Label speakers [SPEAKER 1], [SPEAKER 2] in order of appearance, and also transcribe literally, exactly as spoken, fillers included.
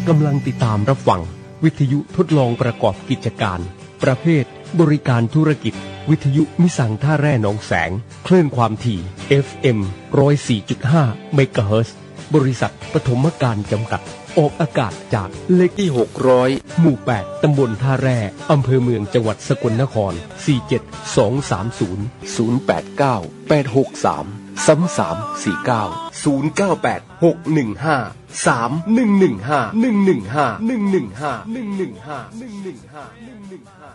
[SPEAKER 1] กำลังติดตามรับฟังวิทยุทดลองประกอบกิจการประเภทบริการธุรกิจวิทยุมิสังท่าแร่หนองแสงคลื่นความถี่ เอฟ เอ็ม หนึ่งศูนย์สี่จุดห้า เมกะเฮิรตซ์บริษัทปฐมการจำกัดออกอากาศจากเลขที่หกร้อยหมู่แปดตำบลท่าแร่อำเภอเมืองจังหวัดสกลนครสี่ เจ็ด สอง สาม ศูนย์ ศูนย์ แปด เก้า แปด หก สาม สาม สาม สี่ เก้า ศูนย์ เก้า แปด หก หนึ่ง ห้า สาม หนึ่ง หนึ่ง ห้า หนึ่ง หนึ่ง ห้า หนึ่ง หนึ่ง ห้า หนึ่ง หนึ่ง ห้า หนึ่ง หนึ่ง ห้า หนึ่ง หนึ่ง ห้า